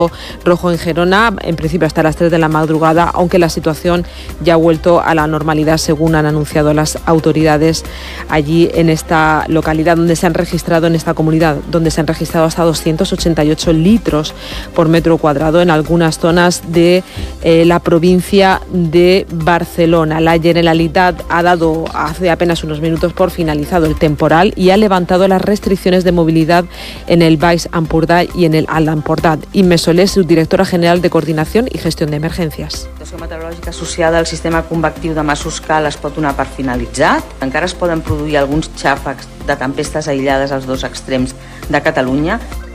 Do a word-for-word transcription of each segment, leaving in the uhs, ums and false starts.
rojo en Gerona, en principio hasta las tres de la madrugada, aunque la situación ya ha vuelto a la normalidad, según han anunciado las autoridades allí en esta localidad, donde se han registrado, en esta comunidad, donde se han registrado hasta doscientos ochenta y ocho litros por metro cuadrado en algunas zonas de eh, la provincia de Barcelona. La Generalitat ha dado hace apenas unos minutos por finalizado el temporal y ha levantado las restricciones de movilidad en el Baix Empordà y en el Alt Empordà. Inme Soler, subdirectora general de Coordinación y Gestión de Emergencias. La situació meteorològica associada al sistema convectiu de Massuscal es pot donar per finalitzat. Encara es poden produir alguns xàfecs de tempestes aïllades als dos extrems de Catalunya.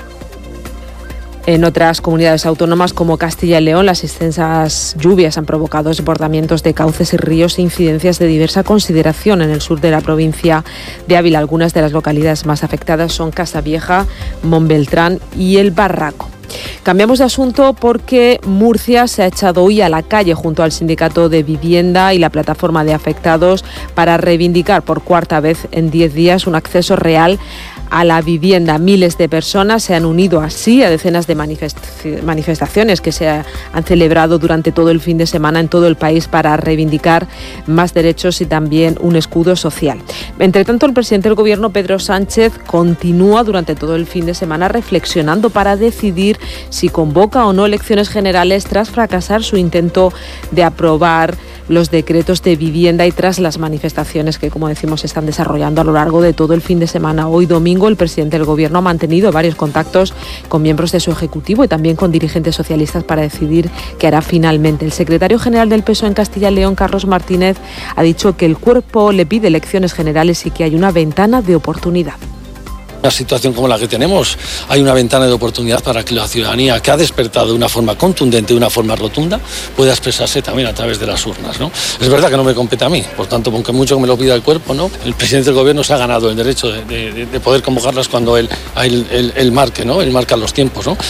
En otras comunidades autónomas como Castilla y León, las extensas lluvias han provocado desbordamientos de cauces y ríos e incidencias de diversa consideración en el sur de la provincia de Ávila. Algunas de las localidades más afectadas son Casavieja, Montbeltrán y El Barraco. Cambiamos de asunto porque Murcia se ha echado hoy a la calle junto al Sindicato de Vivienda y la Plataforma de Afectados para reivindicar por cuarta vez en diez días un acceso real a la vivienda. Miles de personas se han unido así a decenas de manifest- manifestaciones que se han celebrado durante todo el fin de semana en todo el país para reivindicar más derechos y también un escudo social. Entre tanto, el presidente del Gobierno, Pedro Sánchez, continúa durante todo el fin de semana reflexionando para decidir si convoca o no elecciones generales tras fracasar su intento de aprobar los decretos de vivienda y tras las manifestaciones que, como decimos, se están desarrollando a lo largo de todo el fin de semana. Hoy domingo, el presidente del Gobierno ha mantenido varios contactos con miembros de su ejecutivo y también con dirigentes socialistas para decidir qué hará finalmente. El secretario general del P S O E en Castilla y León, Carlos Martínez, ha dicho que el cuerpo le pide elecciones generales y que hay una ventana de oportunidad. Una situación como la que tenemos, hay una ventana de oportunidad para que la ciudadanía, que ha despertado de una forma contundente, de una forma rotunda, pueda expresarse también a través de las urnas, ¿no? Es verdad que no me compete a mí, por tanto, aunque mucho que me lo pida el cuerpo, ¿no? El presidente del Gobierno se ha ganado el derecho de, de, de poder convocarlas cuando él, él, él, él marque, ¿no? Él marca los tiempos, ¿no?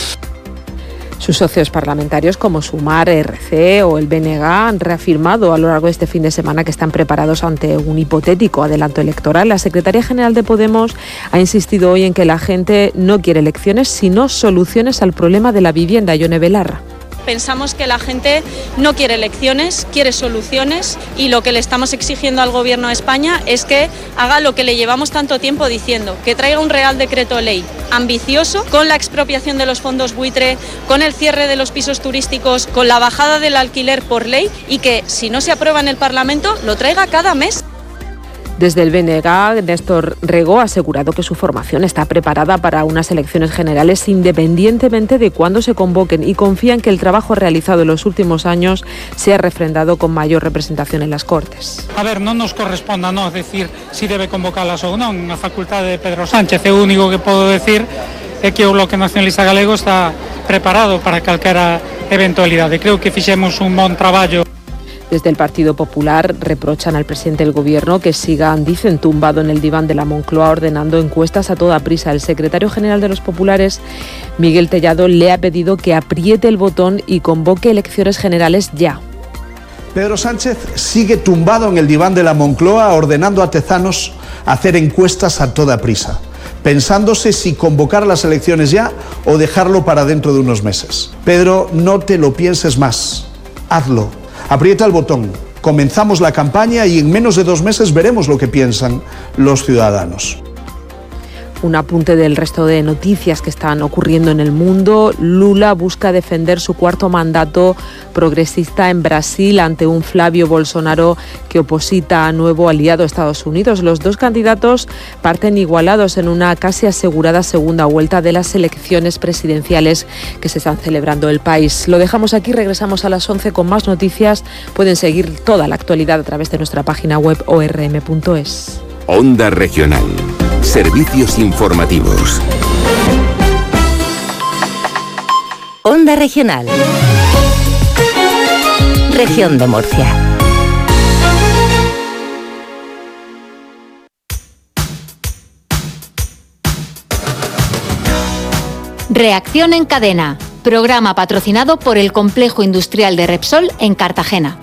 Sus socios parlamentarios como Sumar, R C o el B N G han reafirmado a lo largo de este fin de semana que están preparados ante un hipotético adelanto electoral. La secretaria general de Podemos ha insistido hoy en que la gente no quiere elecciones, sino soluciones al problema de la vivienda. Yone Belarra. Pensamos que la gente no quiere elecciones, quiere soluciones, y lo que le estamos exigiendo al Gobierno de España es que haga lo que le llevamos tanto tiempo diciendo, que traiga un Real Decreto Ley ambicioso, con la expropiación de los fondos buitre, con el cierre de los pisos turísticos, con la bajada del alquiler por ley, y que si no se aprueba en el Parlamento lo traiga cada mes. Desde el B N G, Néstor Rego ha asegurado que su formación está preparada para unas elecciones generales independientemente de cuándo se convoquen y confía en que el trabajo realizado en los últimos años sea refrendado con mayor representación en las Cortes. A ver, non nos corresponde a nós decir si debe convocalas ou non, a facultade de Pedro Sánchez. O único que podo decir é que o Bloque Nacionalista Galego está preparado para calquera eventualidade. Creo que fixemos un bon traballo. Desde el Partido Popular reprochan al presidente del Gobierno que siga, dicen, tumbado en el diván de la Moncloa ordenando encuestas a toda prisa. El secretario general de los Populares, Miguel Tellado, le ha pedido que apriete el botón y convoque elecciones generales ya. Pedro Sánchez sigue tumbado en el diván de la Moncloa ordenando a Tezanos hacer encuestas a toda prisa, pensándose si convocar las elecciones ya o dejarlo para dentro de unos meses. Pedro, no te lo pienses más, hazlo. Aprieta el botón, comenzamos la campaña y en menos de dos meses veremos lo que piensan los ciudadanos. Un apunte del resto de noticias que están ocurriendo en el mundo. Lula busca defender su cuarto mandato progresista en Brasil ante un Flávio Bolsonaro que oposita a nuevo aliado a Estados Unidos. Los dos candidatos parten igualados en una casi asegurada segunda vuelta de las elecciones presidenciales que se están celebrando en el país. Lo dejamos aquí, regresamos a las once con más noticias. Pueden seguir toda la actualidad a través de nuestra página web o r m punto es. Onda Regional. Servicios informativos. Onda Regional. Región de Murcia. Reacción en cadena. Programa patrocinado por el Complejo Industrial de Repsol en Cartagena.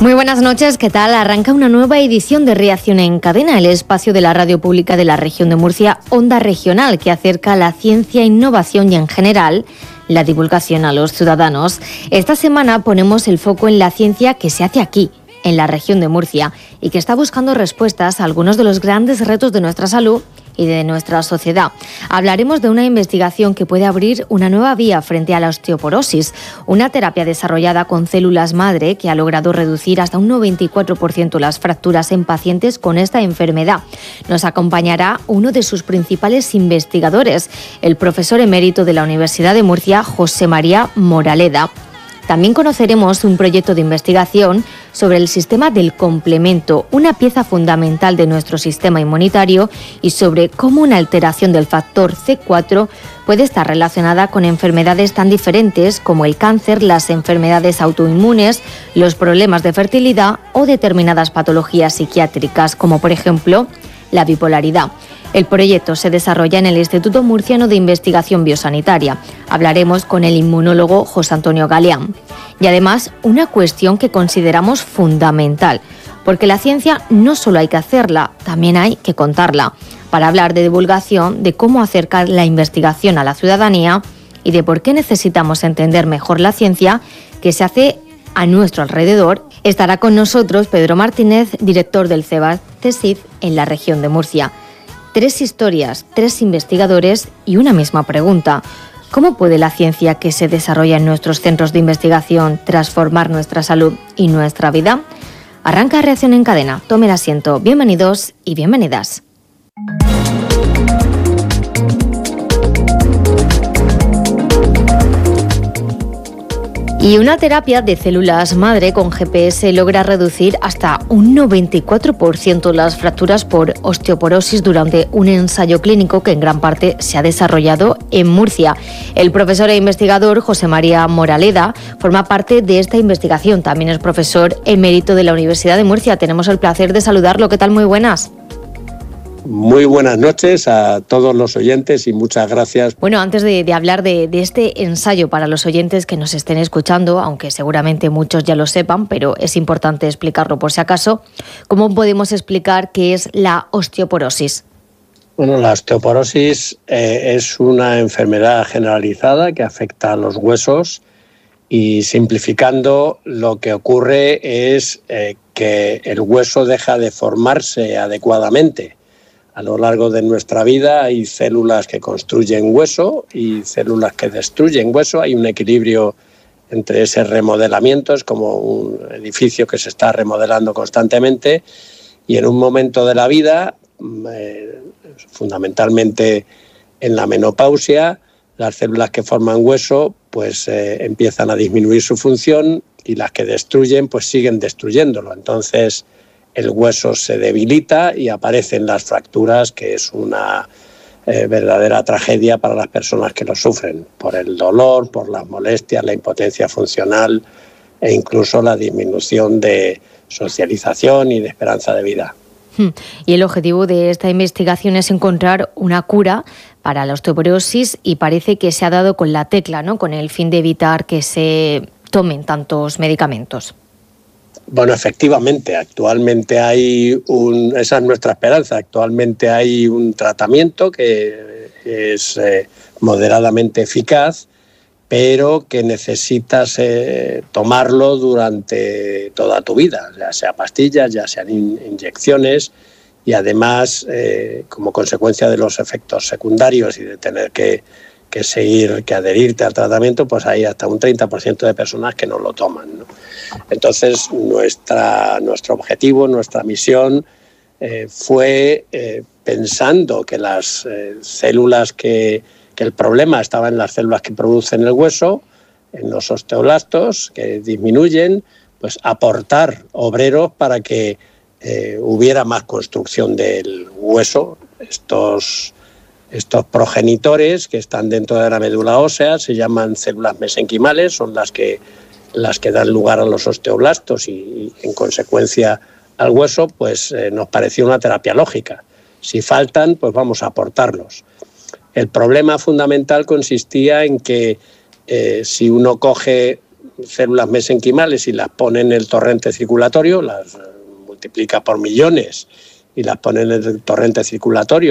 Muy buenas noches, ¿qué tal? Arranca una nueva edición de Reacción en Cadena, el espacio de la radio pública de la región de Murcia, Onda Regional, que acerca la ciencia, innovación y, en general, la divulgación a los ciudadanos. Esta semana ponemos el foco en la ciencia que se hace aquí, en la región de Murcia, y que está buscando respuestas a algunos de los grandes retos de nuestra salud y de nuestra sociedad. Hablaremos de una investigación que puede abrir una nueva vía frente a la osteoporosis, una terapia desarrollada con células madre que ha logrado reducir hasta un noventa y cuatro por ciento las fracturas en pacientes con esta enfermedad. Nos acompañará uno de sus principales investigadores, el profesor emérito de la Universidad de Murcia, José María Moraleda. También conoceremos un proyecto de investigación sobre el sistema del complemento, una pieza fundamental de nuestro sistema inmunitario, y sobre cómo una alteración del factor C cuatro puede estar relacionada con enfermedades tan diferentes como el cáncer, las enfermedades autoinmunes, los problemas de fertilidad o determinadas patologías psiquiátricas, como por ejemplo la bipolaridad. El proyecto se desarrolla en el Instituto Murciano de Investigación Biosanitaria. Hablaremos con el inmunólogo José Antonio Galeán. Y además, una cuestión que consideramos fundamental, porque la ciencia no solo hay que hacerla, también hay que contarla. Para hablar de divulgación, de cómo acercar la investigación a la ciudadanía y de por qué necesitamos entender mejor la ciencia que se hace a nuestro alrededor, estará con nosotros Pedro Martínez, director del CEBAS CSIC en la región de Murcia. Tres historias, tres investigadores y una misma pregunta. ¿Cómo puede la ciencia que se desarrolla en nuestros centros de investigación transformar nuestra salud y nuestra vida? Arranca Reacción en Cadena. Tome el asiento. Bienvenidos y bienvenidas. Y una terapia de células madre con G P S logra reducir hasta un noventa y cuatro por ciento las fracturas por osteoporosis durante un ensayo clínico que en gran parte se ha desarrollado en Murcia. El profesor e investigador José María Moraleda forma parte de esta investigación. También es profesor emérito de la Universidad de Murcia. Tenemos el placer de saludarlo. ¿Qué tal? Muy buenas. Muy buenas noches a todos los oyentes y muchas gracias. Bueno, antes de, de hablar de, de este ensayo para los oyentes que nos estén escuchando, aunque seguramente muchos ya lo sepan, pero es importante explicarlo por si acaso, ¿cómo podemos explicar qué es la osteoporosis? Bueno, la osteoporosis eh, es una enfermedad generalizada que afecta a los huesos y, simplificando, lo que ocurre es eh, que el hueso deja de formarse adecuadamente. A lo largo de nuestra vida hay células que construyen hueso y células que destruyen hueso. Hay un equilibrio entre ese remodelamiento, es como un edificio que se está remodelando constantemente, y en un momento de la vida, eh, fundamentalmente en la menopausia, las células que forman hueso pues eh, empiezan a disminuir su función y las que destruyen pues siguen destruyéndolo. Entonces el hueso se debilita y aparecen las fracturas, que es una eh, verdadera tragedia para las personas que lo sufren, por el dolor, por las molestias, la impotencia funcional e incluso la disminución de socialización y de esperanza de vida. Y el objetivo de esta investigación es encontrar una cura para la osteoporosis, y parece que se ha dado con la tecla, ¿no?, con el fin de evitar que se tomen tantos medicamentos. Bueno, efectivamente, actualmente hay un, esa es nuestra esperanza, actualmente hay un tratamiento que es eh, moderadamente eficaz, pero que necesitas eh, tomarlo durante toda tu vida, ya sea pastillas, ya sean in, inyecciones, y además, eh, como consecuencia de los efectos secundarios y de tener que, que seguir, que adherirte al tratamiento, pues hay hasta un treinta por ciento de personas que no lo toman, ¿no? Entonces, nuestra, nuestro objetivo, nuestra misión eh, fue, eh, pensando que las eh, células que, que el problema estaba en las células que producen el hueso, en los osteoblastos, que disminuyen, pues aportar obreros para que eh, hubiera más construcción del hueso. Estos, estos progenitores que están dentro de la médula ósea se llaman células mesenquimales, son las que las que dan lugar a los osteoblastos y, y en consecuencia al hueso, pues eh, nos pareció una terapia lógica. Si faltan, pues vamos a aportarlos. El problema fundamental consistía en que eh, si uno coge células mesenquimales y las pone en el torrente circulatorio, las multiplica por millones y las pone en el torrente circulatorio